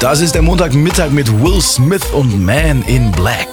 Das ist der Montagmittag mit Will Smith und Man in Black.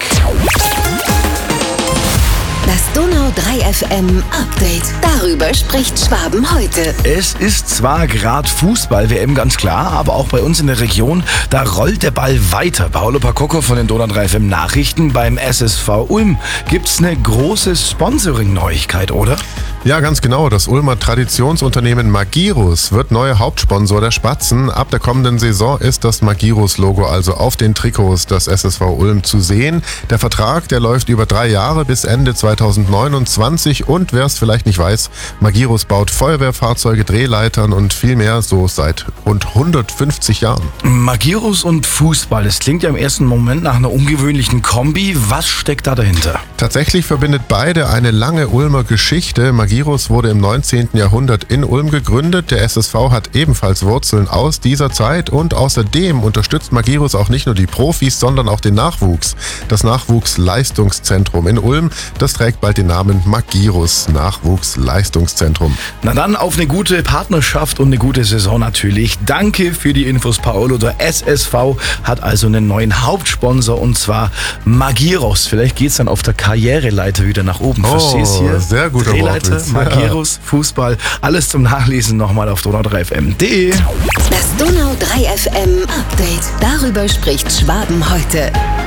Das Donau 3 FM Update. Darüber spricht Schwaben heute. Es ist zwar gerade Fußball-WM, ganz klar, aber auch bei uns in der Region, da rollt der Ball weiter. Paolo Pacocco von den Donau 3 FM Nachrichten. Beim SSV Ulm gibt's eine große Sponsoring-Neuigkeit, oder? Ja, ganz genau. Das Ulmer Traditionsunternehmen Magirus wird neuer Hauptsponsor der Spatzen. Ab der kommenden Saison ist das Magirus-Logo also auf den Trikots des SSV Ulm zu sehen. Der Vertrag, der läuft über 3 Jahre bis Ende 2029 und wer es vielleicht nicht weiß, Magirus baut Feuerwehrfahrzeuge, Drehleitern und viel mehr, so seit rund 150 Jahren. Magirus und Fußball, das klingt ja im ersten Moment nach einer ungewöhnlichen Kombi. Was steckt da dahinter? Tatsächlich verbindet beide eine lange Ulmer Geschichte. Magirus wurde im 19. Jahrhundert in Ulm gegründet. Der SSV hat ebenfalls Wurzeln aus dieser Zeit und außerdem unterstützt Magirus auch nicht nur die Profis, sondern auch den Nachwuchs. Das Nachwuchsleistungszentrum in Ulm, das trägt bald den Namen Magirus Nachwuchsleistungszentrum. Na dann auf eine gute Partnerschaft und eine gute Saison natürlich. Danke für die Infos, Paolo. Der SSV hat also einen neuen Hauptsponsor und zwar Magirus. Vielleicht geht's dann auf der Karriereleiter wieder nach oben. Verstehst du hier? Sehr guter Drehleiter, Wortwitz. Magirus, Fußball, alles zum Nachlesen nochmal auf donau3fm.de. Das Donau 3 FM Update. Darüber spricht Schwaben heute.